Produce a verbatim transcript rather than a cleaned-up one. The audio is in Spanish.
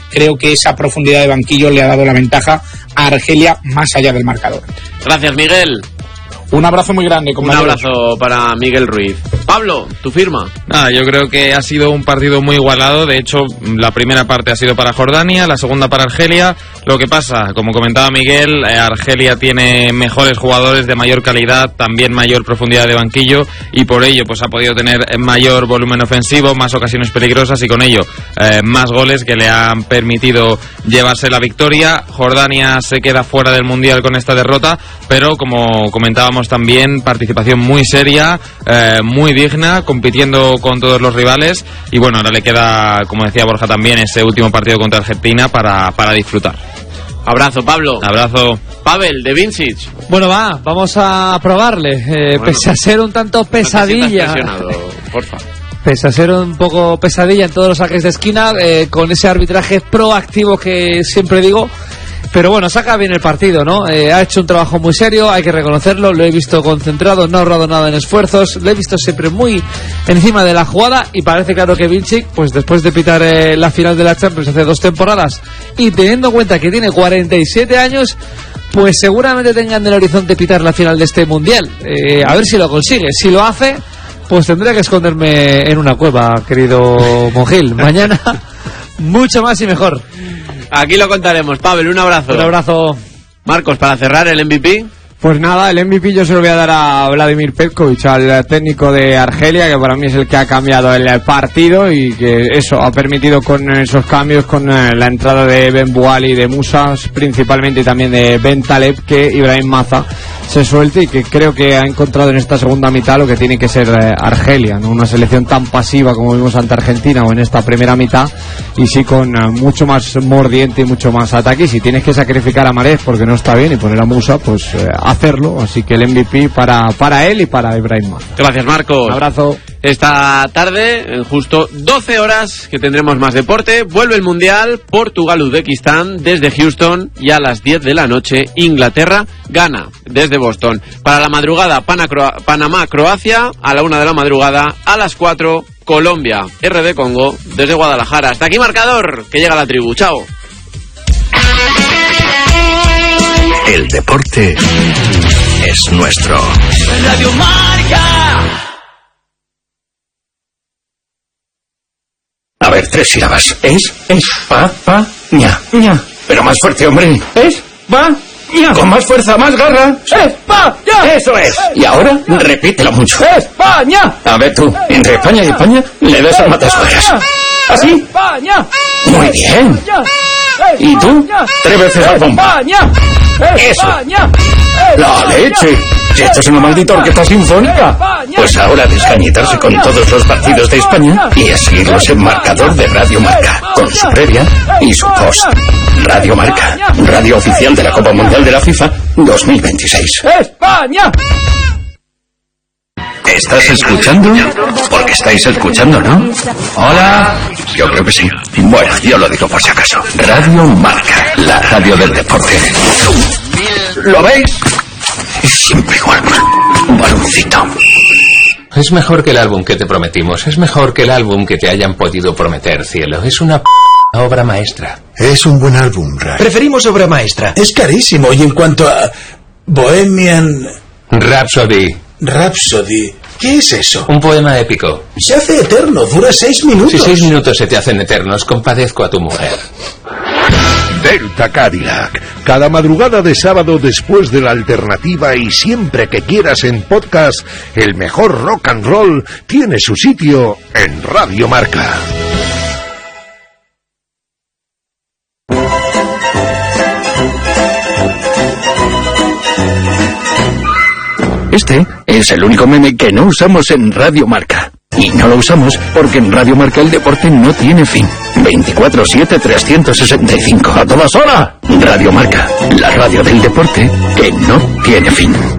creo que esa profundidad de banquillo le ha dado la ventaja a Argelia más allá del marcador. Gracias, Miguel. Un abrazo muy grande, compañeros. Un abrazo para Miguel Ruiz. Pablo, tu firma. Nada, yo creo que ha sido un partido muy igualado. De hecho, la primera parte ha sido para Jordania, la segunda para Argelia. Lo que pasa, como comentaba Miguel, eh, Argelia tiene mejores jugadores de mayor calidad, también mayor profundidad de banquillo, y por ello pues ha podido tener mayor volumen ofensivo, más ocasiones peligrosas y con ello eh, más goles que le han permitido llevarse la victoria. Jordania se queda fuera del Mundial con esta derrota, pero como comentábamos también, participación muy seria, eh, muy digna, compitiendo con todos los rivales, y bueno, ahora le queda, como decía Borja también, ese último partido contra Argentina para, para disfrutar. Abrazo, Pablo. Abrazo. Pavel, de Vincic. Bueno, va, vamos a probarle. Eh, bueno, pese a ser un tanto pesadilla. No porfa. Pese a ser un poco pesadilla en todos los saques de esquina, eh, con ese arbitraje proactivo que siempre digo. Pero bueno, saca bien el partido, ¿no? Eh, ha hecho un trabajo muy serio, hay que reconocerlo. Lo he visto concentrado, no ha ahorrado nada en esfuerzos. Lo he visto siempre muy encima de la jugada. Y parece claro que Vincic, pues después de pitar eh, la final de la Champions hace dos temporadas, y teniendo en cuenta que tiene cuarenta y siete años, pues seguramente tengan en el horizonte pitar la final de este Mundial. Eh, a ver si lo consigue. Si lo hace, pues tendré que esconderme en una cueva, querido Mongil. Mañana, mucho más y mejor. Aquí lo contaremos. Pavel, un abrazo. Un abrazo. Marcos, para cerrar, el M V P. Pues nada, el M V P yo se lo voy a dar a Vladimir Petkovic, al técnico de Argelia, que para mí es el que ha cambiado el partido y que eso ha permitido con esos cambios, con la entrada de Ben Bouali y de Musa principalmente, y también de Ben Taleb, que Ibrahim Maza se suelte, y que creo que ha encontrado en esta segunda mitad lo que tiene que ser eh, Argelia, ¿no? Una selección tan pasiva como vimos ante Argentina o en esta primera mitad, y sí con eh, mucho más mordiente y mucho más ataque. Y si tienes que sacrificar a Marez porque no está bien y poner a Musa, pues eh, hacerlo. Así que el M V P para, para él y para Ibrahim Maza. Gracias, Marcos. Un abrazo. Esta tarde, en justo doce horas, que tendremos más deporte, vuelve el Mundial, Portugal-Uzbekistán desde Houston, y a las diez de la noche Inglaterra-Ghana desde Boston. Para la madrugada, Panamá-Croacia, a la una de la madrugada, a las cuatro, Colombia, R D Congo desde Guadalajara. Hasta aquí marcador, que llega la tribu. Chao. El deporte es nuestro. Radio Marca. A ver, tres sílabas. Es, es, pa, pa, ña, ña. Pero más fuerte, hombre. Es, pa, ña. Con más fuerza, más garra. Es, pa, ña. Eso es. Y ahora, repítelo mucho. España. A ver tú, entre España y España, le das al matasuegras. ¿Así? España. Muy bien. ¿Y tú? Tres veces al bomba. Eso. La leche. Si esto es una maldita orquesta sinfónica. Pues ahora descañitarse con todos los partidos de España y a seguirlos en marcador de Radio Marca, con su previa y su post. Radio Marca, radio oficial de la Copa Mundial de la FIFA dos mil veintiséis. España. ¿Estás escuchando? Porque estáis escuchando, ¿no? Hola. Yo creo que sí. Bueno, yo lo digo por si acaso. Radio Marca, la radio del deporte. ¿Lo veis? Es siempre igual. Un baloncito. Es mejor que el álbum que te prometimos. Es mejor que el álbum que te hayan podido prometer, cielo. Es una p... obra maestra. Es un buen álbum, Ray. Preferimos obra maestra. Es carísimo. Y en cuanto a Bohemian Rhapsody. Rhapsody. ¿Qué es eso? Un poema épico. Se hace eterno. Dura seis minutos. Si seis minutos se te hacen eternos, compadezco a tu mujer. Delta Cadillac. Cada madrugada de sábado después de la alternativa y siempre que quieras en podcast, el mejor rock and roll tiene su sitio en Radio Marca. Este es el único meme que no usamos en Radio Marca. Y no lo usamos porque en Radio Marca el deporte no tiene fin. veinticuatro siete trescientos sesenta y cinco. ¡A todas horas! Radio Marca, la radio del deporte que no tiene fin.